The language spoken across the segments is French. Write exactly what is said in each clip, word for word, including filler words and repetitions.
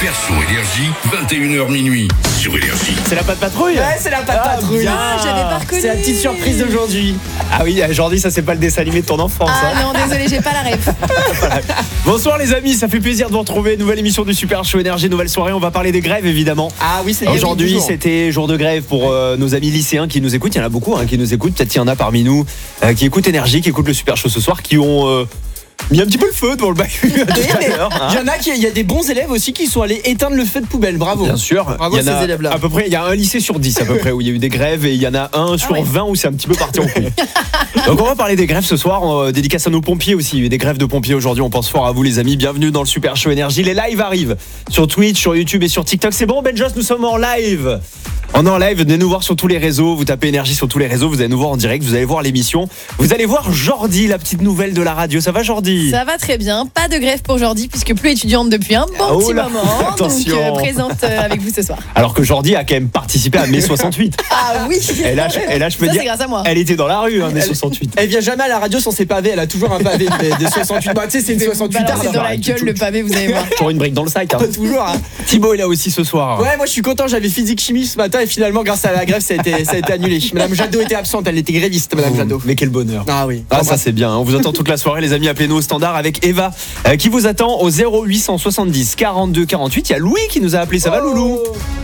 Super Show Énergie, vingt et une heures minuit sur Énergie. C'est la patte patrouille. Ouais, c'est la patte Ah, patrouille. bien. Ah, j'avais pas reconnu. C'est la petite surprise d'aujourd'hui. Ah oui, aujourd'hui, ça c'est pas le dessin animé de ton enfance. Ah hein. non, désolé, j'ai pas la ref. Bonsoir les amis, ça fait plaisir de vous retrouver. Nouvelle émission du Super Show Énergie, nouvelle soirée. On va parler des grèves évidemment. Ah oui, c'est Aujourd'hui, oui, toujours. c'était jour de grève pour euh, nos amis lycéens qui nous écoutent. Il y en a beaucoup hein, qui nous écoutent. Peut-être qu'il y en a parmi nous euh, qui écoutent Énergie, qui écoutent le Super Show ce soir, qui ont euh, mis un petit peu le feu devant le bac. Il y en a qui, il y a des bons élèves aussi qui sont allés éteindre le feu de poubelle. Bravo. Bien sûr, Bravo il y en à a ces élèves-là. à peu près, il y a un lycée sur dix à peu près où il y a eu des grèves et il y en a un sur ouais. vingt où c'est un petit peu parti en couille. Donc on va parler des grèves ce soir, on, euh, dédicace à nos pompiers aussi. Il y a eu des grèves de pompiers aujourd'hui, on pense fort à vous les amis. Bienvenue dans le Super Show Énergie. Les lives arrivent sur Twitch, sur YouTube et sur TikTok. C'est bon Benjos, nous sommes en live. On est en live, venez nous voir sur tous les réseaux. Vous tapez Énergie sur tous les réseaux, vous allez nous voir en direct, vous allez voir l'émission. Vous allez voir Jordi, la petite nouvelle de la radio. Ça va Jordi? Ça va très bien, pas de grève pour aujourd'hui puisque plus étudiante depuis un bon Oh petit là, moment. attention. Donc euh, présente euh, avec vous ce soir. Alors que Jordi a quand même participé à mai soixante-huit. Ah oui. Et là, je, et là, je peux Ça dire, c'est grâce à moi. elle était dans la rue, hein, mai Elle- soixante-huit. Elle vient jamais à la radio sans ses pavés. Elle a toujours un pavé des, des soixante-huit. Bah, tu sais, c'est une soixante-huit Balancer tard. dans la gueule le pavé, vous allez voir. Toujours une brique dans le sac. Hein. Toujours. Hein. Thibaut est là aussi ce soir. Ouais, moi je suis content. J'avais physique chimie ce matin et finalement, grâce à la grève, ça a été, ça a été annulé. Madame Jadot était absente. Elle était gréviste, Madame Jadot. Mais quel bonheur. Ah oui. Ah ça c'est bien, on vous attend toute la soirée les amis, appelez-nous au standard avec Eva euh, qui vous attend au zéro huit cent soixante-dix quarante-deux quarante-huit. Il y a Louis qui nous a appelé, ça va Loulou?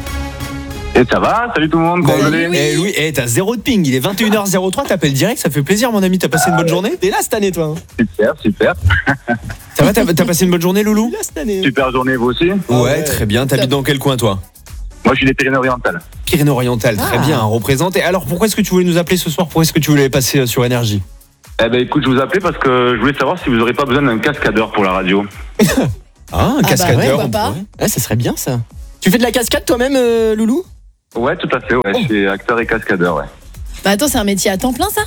Et ça va? Salut tout le monde, comment vous allez? oui. Eh Louis, eh, t'as zéro de ping, il est vingt et une heures zéro trois, t'appelles direct, ça fait plaisir mon ami, t'as passé une bonne journée? T'es là cette année, toi. hein. Super, super. Ça va, t'as, t'as passé une bonne journée Loulou? T'es là cette année. Super journée, vous aussi? Ouais, ouais. très bien, t'habites dans quel coin toi? Moi, je suis des Pyrénées-Orientales. Pyrénées-Orientales, très Ah. bien, représenté. Alors pourquoi est-ce que tu voulais nous appeler ce soir? Pourquoi est-ce que tu voulais passer euh, sur Énergie? Eh ben, écoute, je vous appelais parce que je voulais savoir si vous n'aurez pas besoin d'un cascadeur pour la radio. Ah, un bah cascadeur. ouais, pourquoi on pas. pourrait. Ouais, ça serait bien ça. Tu fais de la cascade toi-même, euh, Loulou? Ouais, tout à fait, ouais. Je suis acteur et cascadeur, ouais. Bah attends, c'est un métier à temps plein ça?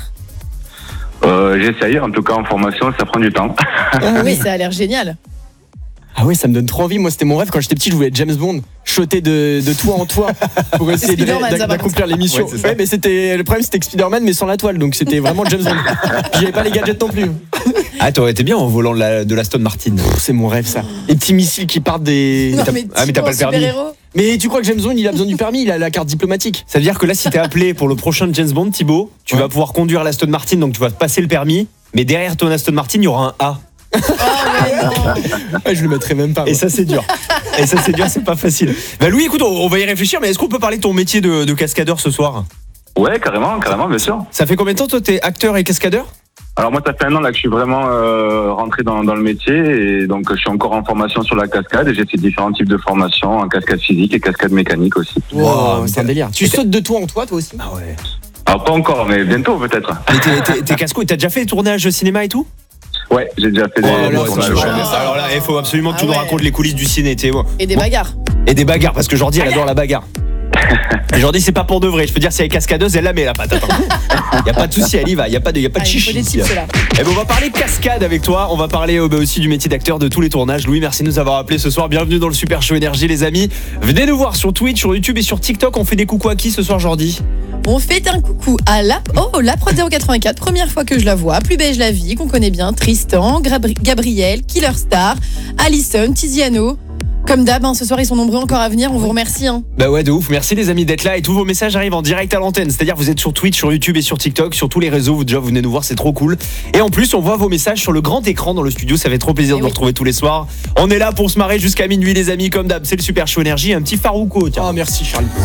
Euh, j'essaye, en tout cas en formation, ça prend du temps. Ah oui, ça a l'air génial. Ah ouais, ça me donne trop envie. Moi, c'était mon rêve quand j'étais petit. Je voulais être James Bond, sauter de, de toit en toit pour essayer de- Spider-Man, ça, d'ac- par d'accomplir l'émission. Ouais, c'est ça. Ouais, mais c'était le problème, c'était que Spider-Man, mais sans la toile, donc c'était vraiment James Bond. Puis j'avais pas les gadgets non plus. Ah t'aurais été bien en volant de la, de l'Aston Martin. Pff, c'est mon rêve, ça. Les petits missiles qui partent des. Non, t'as- mais ah, mais t'as Thibaut, pas le permis. super-héros. Mais tu crois que James Bond, il a besoin du permis? Il a la carte diplomatique. Ça veut dire que là, si t'es appelé pour le prochain James Bond, Thibaut, tu Ouais. vas pouvoir conduire l'Aston Martin, donc tu vas passer le permis, mais derrière ton Aston Martin, il y aura un A. Oh ouais, non. Ouais, je le mettrais même pas. Et moi. ça, c'est dur. Et ça, c'est dur, c'est pas facile. Bah, Louis, écoute, on, on va y réfléchir, mais est-ce qu'on peut parler de ton métier de, de cascadeur ce soir? Ouais, carrément, carrément, bien sûr. Ça fait combien de temps, toi, t'es acteur et cascadeur? Alors moi, ça fait un an là que je suis vraiment euh, rentré dans, dans le métier et donc je suis encore en formation sur la cascade et j'ai fait différents types de formations, en cascade physique et cascade mécanique aussi. Wow, Wow, c'est un délire. Tu sautes de toit en toit, toi aussi? Ah ouais. Alors pas encore, mais bientôt peut-être. Mais t'es, t'es, t'es casse-couille, t'as déjà fait des tournages cinéma et tout? Ouais, j'ai déjà fait des, Oh, des là, tournages. ça, ouais. ça, alors là, il faut absolument que Ah tu nous ouais. racontes les coulisses du ciné, t'es bon. Et des bagarres. Et des bagarres, parce que Jordi, elle adore la bagarre. Et Jordi, c'est pas pour de vrai. Je peux dire, si elle est cascadeuse, elle la met la patate. Il y a pas de souci, elle y va. Il y a pas de, y a pas de Ah, il faut chichi. des ici, tips là. là. Eh ben, on va parler cascade avec toi. On va parler euh, bah, aussi du métier d'acteur, de tous les tournages. Louis, merci de nous avoir appelés ce soir. Bienvenue dans le Super Show Énergie, les amis. Venez nous voir sur Twitch, sur YouTube et sur TikTok. On fait des coucous à qui ce soir, Jordi? On fait un coucou à la oh la prod zéro quatre-vingt-quatre, première fois que je la vois, Plus beige la vie qu'on connaît bien, Tristan, Grabri- Gabriel, Killer Star, Alison, Tiziano. Comme d'hab, hein, ce soir ils sont nombreux encore à venir, on vous remercie. Hein. Bah ouais, de ouf. Merci les amis d'être là et tous vos messages arrivent en direct à l'antenne. C'est-à-dire vous êtes sur Twitch, sur YouTube et sur TikTok, sur tous les réseaux. Vous déjà vous venez nous voir, c'est trop cool. Et en plus, on voit vos messages sur le grand écran dans le studio. Ça fait trop plaisir Et de vous oui. retrouver tous les soirs. On est là pour se marrer jusqu'à minuit, les amis. Comme d'hab, c'est le Super Show Énergie. Un petit Farouko, tiens. Ah, merci, Charlie.